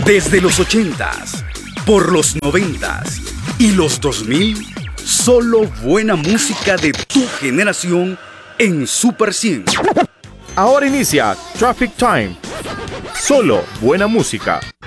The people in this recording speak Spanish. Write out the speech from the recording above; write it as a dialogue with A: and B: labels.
A: Desde los 80s, por los 90s y los 2000, solo buena música de tu generación en Super 100.
B: Ahora inicia Traffic Time. Solo buena música.